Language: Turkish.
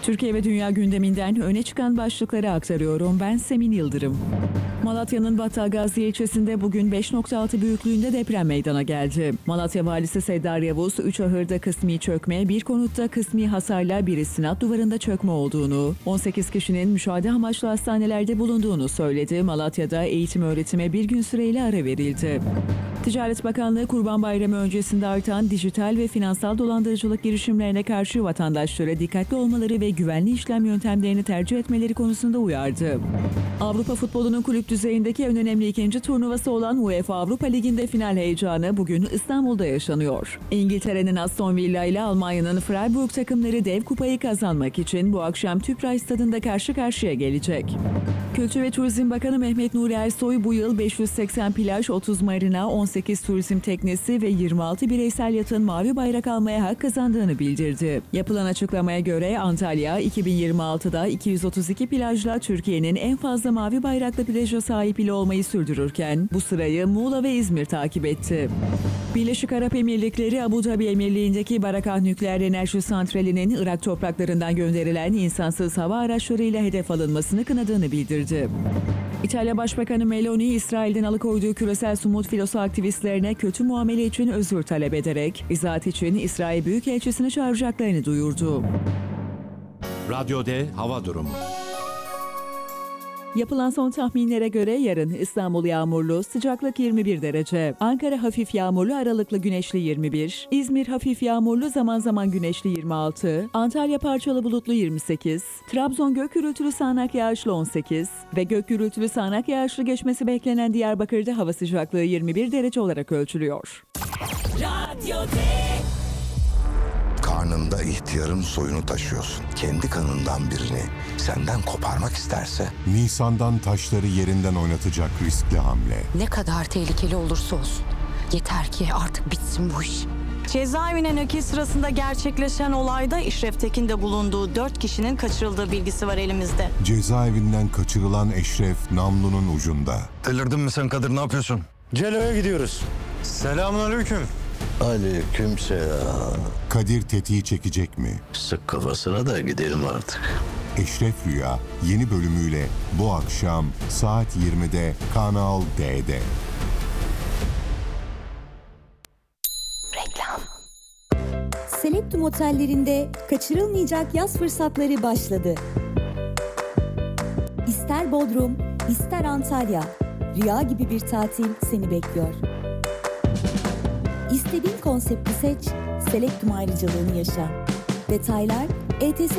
Türkiye ve dünya gündeminden öne çıkan başlıkları aktarıyorum. Ben Semin Yıldırım. Malatya'nın Battalgazi ilçesinde bugün 5.6 büyüklüğünde deprem meydana geldi. Malatya Valisi Seddar Yavuz, 3 ahırda kısmi çökme, bir konutta kısmi hasarla bir istinat duvarında çökme olduğunu, 18 kişinin müşahede amaçlı hastanelerde bulunduğunu söyledi. Malatya'da eğitim öğretime bir gün süreyle ara verildi. Ticaret Bakanlığı Kurban Bayramı öncesinde artan dijital ve finansal dolandırıcılık girişimlerine karşı vatandaşlara dikkatli olmaları ve güvenli işlem yöntemlerini tercih etmeleri konusunda uyardı. Avrupa futbolunun kulüp düzeyindeki en önemli ikinci turnuvası olan UEFA Avrupa Ligi'nde final heyecanı bugün İstanbul'da yaşanıyor. İngiltere'nin Aston Villa ile Almanya'nın Freiburg takımları dev kupayı kazanmak için bu akşam Tüpraş Stadı'nda karşı karşıya gelecek. Kültür ve Turizm Bakanı Mehmet Nuri Ersoy bu yıl 580 plaj, 30 marina, 18 turizm teknesi ve 26 bireysel yatın mavi bayrak almaya hak kazandığını bildirdi. Yapılan açıklamaya göre Antalya 2026'da 232 plajla Türkiye'nin en fazla mavi bayraklı plaja sahip ili olmayı sürdürürken bu sırayı Muğla ve İzmir takip etti. Birleşik Arap Emirlikleri Abu Dhabi Emirliği'ndeki Barakah Nükleer Enerji Santrali'nin Irak topraklarından gönderilen insansız hava araçlarıyla hedef alınmasını kınadığını bildirdi. İtalya Başbakanı Meloni, İsrail'den alıkoyduğu küresel sumut filosu aktivistlerine kötü muamele için özür talep ederek izahat için İsrail Büyükelçisini çağıracaklarını duyurdu. Radyo D hava durumu. Yapılan son tahminlere göre yarın İstanbul yağmurlu, sıcaklık 21 derece. Ankara hafif yağmurlu, aralıklı güneşli 21. İzmir hafif yağmurlu, zaman zaman güneşli 26. Antalya parçalı bulutlu 28. Trabzon gök gürültülü sağanak yağışlı 18. Ve gök gürültülü sağanak yağışlı geçmesi beklenen Diyarbakır'da hava sıcaklığı 21 derece olarak ölçülüyor. Radyo D. Karnında ihtiyarın soyunu taşıyorsun. Kendi kanından birini senden koparmak isterse... Nisan'dan taşları yerinden oynatacak riskli hamle. Ne kadar tehlikeli olursa olsun. Yeter ki artık bitsin bu iş. Cezaevine nakil sırasında gerçekleşen olayda İşref Tekin'de bulunduğu 4 kişinin kaçırıldığı bilgisi var elimizde. Cezaevinden kaçırılan Eşref namlunun ucunda. Delirdin mi sen Kadir, ne yapıyorsun? Celo'ya gidiyoruz. Selamünaleyküm. Aleykümselam. Kadir tetiği çekecek mi? Sık kafasına da gidelim artık. Eşref Rüya yeni bölümüyle bu akşam saat 20'de Kanal D'de. Reklam. Selektum otellerinde kaçırılmayacak yaz fırsatları başladı. İster Bodrum, ister Antalya, rüya gibi bir tatil seni bekliyor. İstediğin konsepti seç, Selektum ayrıcalığını yaşa. Detaylar ETS